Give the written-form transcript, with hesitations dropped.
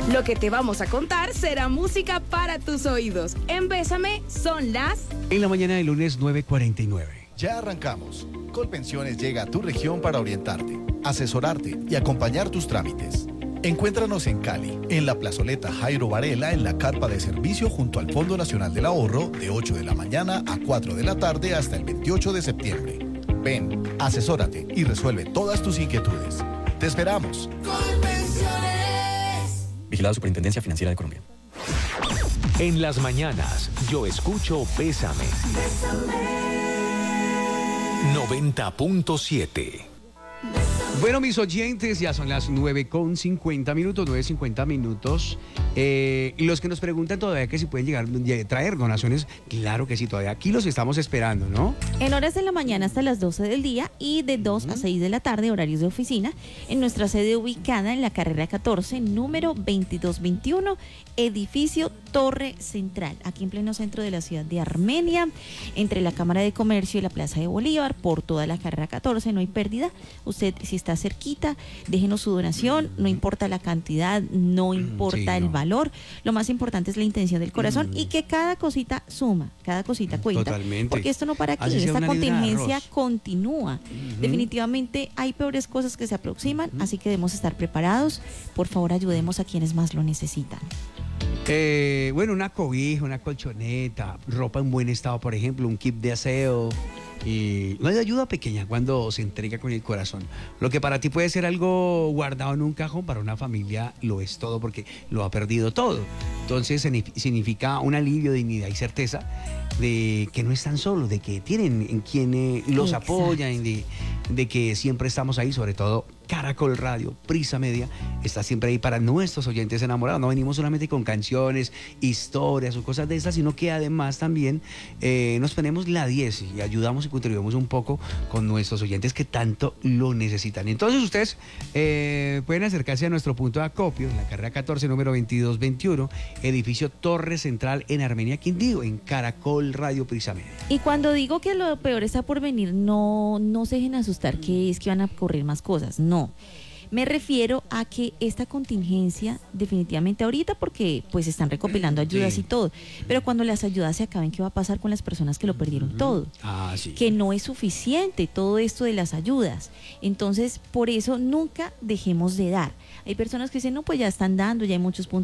Lo que te vamos a contar será música para tus oídos. En Bésame son las... En la mañana del lunes 9:49. Ya arrancamos. Colpensiones llega a tu región para orientarte, asesorarte y acompañar tus trámites. Encuéntranos en Cali, en la plazoleta Jairo Varela, en la carpa de servicio junto al Fondo Nacional del Ahorro, de 8 de la mañana a 4 de la tarde hasta el 28 de septiembre. Ven, asesórate y resuelve todas tus inquietudes. ¡Te esperamos! Colpensiones. Vigilada Superintendencia Financiera de Colombia. En las mañanas, yo escucho Bésame. 90.7. Bueno, mis oyentes, ya son las 9:50 minutos. Y los que nos preguntan todavía que si pueden traer donaciones, claro que sí, todavía aquí los estamos esperando, ¿no? En horas de la mañana hasta las 12 del día y de 2 a 6 de la tarde, horarios de oficina, en nuestra sede ubicada en la carrera 14, número 2221, edificio Torre Central, aquí en pleno centro de la ciudad de Armenia, entre la Cámara de Comercio y la Plaza de Bolívar, por toda la carrera 14, no hay pérdida. Usted, si está cerquita, déjenos su donación, no importa la cantidad, no importa el valor, lo más importante es la intención del corazón y que cada cosita suma, cada cosita cuenta. Totalmente. Porque esto no para aquí, esta contingencia continúa. Definitivamente hay peores cosas que se aproximan, así que debemos estar preparados. Por favor, ayudemos a quienes más lo necesitan. Bueno, una cobija, una colchoneta, ropa en buen estado, por ejemplo, un kit de aseo. Y no hay ayuda pequeña cuando se entrega con el corazón. Lo que para ti puede ser algo guardado en un cajón, para una familia lo es todo porque lo ha perdido todo. Entonces significa un alivio, dignidad y certeza de que no están solos, de que tienen en quien los apoyan, de que siempre estamos ahí, sobre todo Caracol Radio, Prisa Media, está siempre ahí para nuestros oyentes enamorados. No venimos solamente con canciones, historias o cosas de esas, sino que además también nos ponemos la 10 y ayudamos y contribuimos un poco con nuestros oyentes que tanto lo necesitan. Entonces ustedes pueden acercarse a nuestro punto de acopio en la carrera 14, número 2221, edificio Torre Central en Armenia, Quindío, en Caracol Radio, Prisa Media. Y cuando digo que lo peor está por venir, no se dejen asustar, que es que van a ocurrir más cosas. No, me refiero a que esta contingencia definitivamente ahorita, porque pues están recopilando ayudas y todo, pero cuando las ayudas se acaben, ¿qué va a pasar con las personas que lo perdieron todo? Que no es suficiente todo esto de las ayudas. Entonces, por eso nunca dejemos de dar. Hay personas que dicen, no, pues ya están dando, ya hay muchos puntos